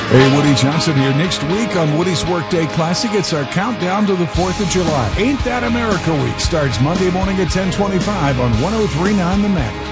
Hey, Woody Johnson here. Next week on Woody's Workday Classic, it's our countdown to the 4th of July. Ain't That America Week starts Monday morning at 10:25 on 103.9 The Magic.